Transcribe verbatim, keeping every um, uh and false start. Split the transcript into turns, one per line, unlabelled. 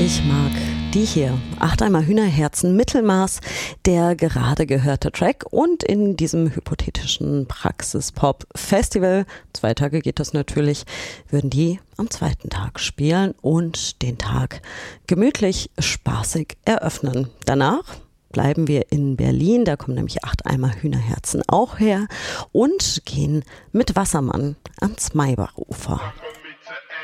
Ich mag die hier. Acht Eimer Hühnerherzen, Mittelmaß, der gerade gehörte Track. Und in diesem hypothetischen Praxis-Pop-Festival, zwei Tage geht das natürlich, würden die am zweiten Tag spielen und den Tag gemütlich, spaßig eröffnen. Danach bleiben wir in Berlin, da kommen nämlich Acht Eimer Hühnerherzen auch her und gehen mit Wassermann ans Maybacher Ufer.